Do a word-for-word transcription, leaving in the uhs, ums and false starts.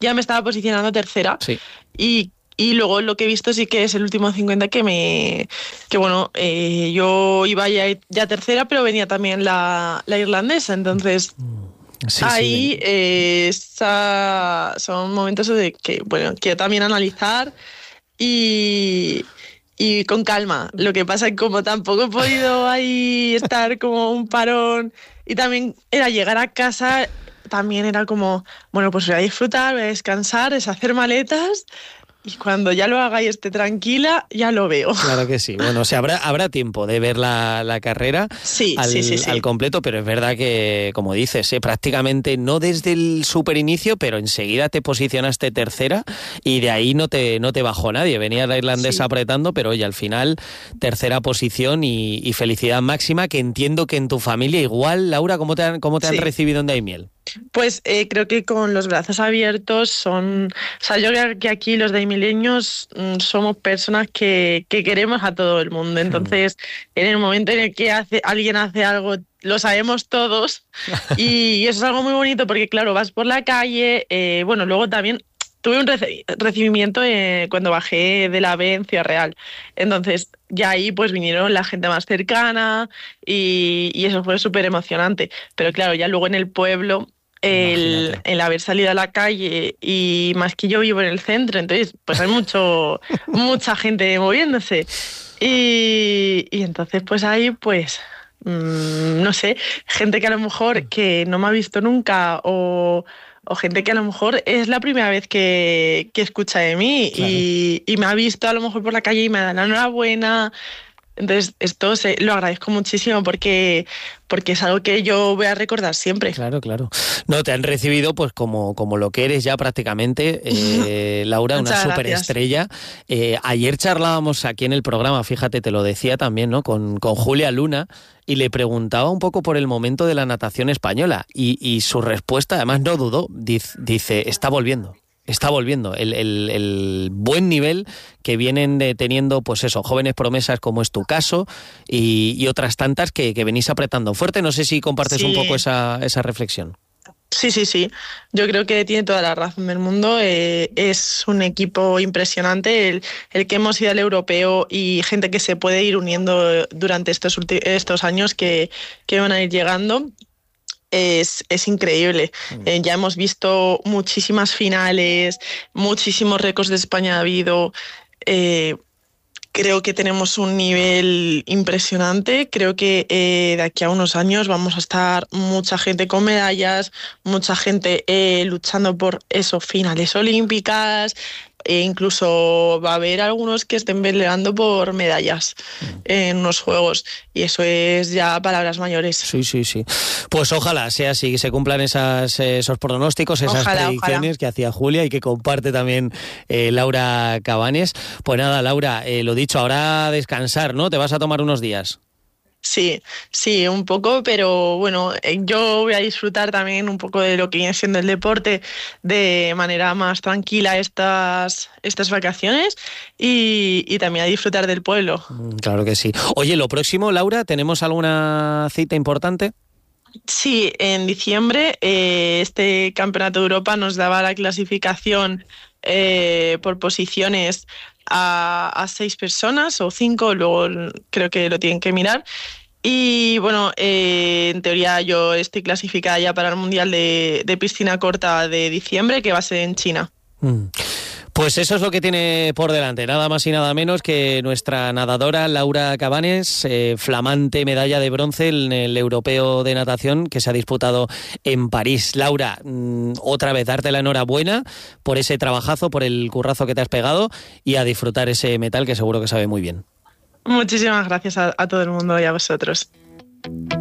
ya me estaba posicionando tercera. Sí. Y, y luego lo que he visto sí que es el último cincuenta que me... Que bueno, eh, yo iba ya, ya tercera, pero venía también la, la irlandesa, entonces... Sí, Ahí sí. eh, esa- son momentos de que, bueno, quiero también analizar y, y con calma. Lo que pasa es que como tampoco he podido ahí estar como un parón y también era llegar a casa, también era como, bueno, pues voy a disfrutar, voy a descansar, es hacer maletas y cuando ya lo haga y esté tranquila, ya lo veo. Claro que sí. Bueno, o sea, habrá, habrá tiempo de ver la, la carrera Sí, al, sí, sí, sí. al completo, pero es verdad que, como dices, eh, prácticamente no desde el super inicio, pero enseguida te posicionaste tercera y de ahí no te, no te bajó nadie. Venía la irlandesa Sí. apretando, pero oye, al final tercera posición y, y felicidad máxima, que entiendo que en tu familia igual, Laura, ¿cómo te han, cómo te han Sí. recibido en Daimiel? Pues eh, creo que con los brazos abiertos son... O sea, yo creo que aquí los daimileños mm, somos personas que, que queremos a todo el mundo. Entonces, en el momento en el que hace, alguien hace algo, lo sabemos todos. Y, y eso es algo muy bonito porque, claro, vas por la calle. Eh, bueno, luego también tuve un reci- recibimiento eh, cuando bajé de la B en Ciudad Real. Entonces, ya ahí pues vinieron la gente más cercana y, y eso fue súper emocionante. Pero claro, ya luego en el pueblo, el, Imagínate. el haber salido a la calle y más que yo vivo en el centro, entonces pues hay mucho mucha gente moviéndose. Y, y entonces pues ahí pues, mmm, no sé, gente que a lo mejor que no me ha visto nunca o... O gente que a lo mejor es la primera vez que, que escucha de mí Claro. y, y me ha visto a lo mejor por la calle y me da la enhorabuena. Entonces, esto se, lo agradezco muchísimo porque, porque es algo que yo voy a recordar siempre. Claro, claro. No, te han recibido pues como, como lo que eres ya prácticamente, eh, Laura, una Muchas superestrella. Eh, ayer charlábamos aquí en el programa, fíjate, te lo decía también, ¿no? Con, con Julia Luna, y le preguntaba un poco por el momento de la natación española, y, y su respuesta, además no dudó, dice, dice está volviendo. Está volviendo el, el, el buen nivel que vienen de, teniendo, pues eso, jóvenes promesas como es tu caso y, y otras tantas que, que venís apretando fuerte. No sé si compartes Sí. un poco esa, esa reflexión. Sí, sí, sí. Yo creo que tiene toda la razón del mundo. Eh, es un equipo impresionante el, el que hemos ido al europeo y gente que se puede ir uniendo durante estos, ulti- estos años que, que van a ir llegando. Es, es increíble. Eh, ya hemos visto muchísimas finales, muchísimos récords de España ha habido. Eh, creo que tenemos un nivel impresionante. Creo que eh, de aquí a unos años vamos a estar mucha gente con medallas, mucha gente eh, luchando por eso, finales olímpicas. E incluso va a haber algunos que estén peleando por medallas en unos juegos y eso es ya palabras mayores. Sí, sí, sí. Pues ojalá sea así, que se cumplan esas, esos pronósticos, esas Ojalá, predicciones ojalá. que hacía Julia y que comparte también eh, Laura Cabanes. Pues nada, Laura, eh, lo dicho, ahora a descansar, ¿no? Te vas a tomar unos días. Sí, sí, un poco, pero bueno, eh, yo voy a disfrutar también un poco de lo que viene siendo el deporte de manera más tranquila estas, estas vacaciones y, y también a disfrutar del pueblo. Mm, claro que sí. Oye, lo próximo, Laura, ¿tenemos alguna cita importante? Sí, en diciembre eh, este Campeonato de Europa nos daba la clasificación eh, por posiciones a, a seis personas o cinco, luego creo que lo tienen que mirar. Y bueno, eh, en teoría yo estoy clasificada ya para el Mundial de, de piscina corta de diciembre, que va a ser en China. Mm. Pues eso es lo que tiene por delante, nada más y nada menos que nuestra nadadora Laura Cabanes, eh, flamante medalla de bronce en el Europeo de Natación que se ha disputado en París. Laura, mmm, otra vez darte la enhorabuena por ese trabajazo, por el currazo que te has pegado y a disfrutar ese metal que seguro que sabe muy bien. Muchísimas gracias a, a todo el mundo y a vosotros.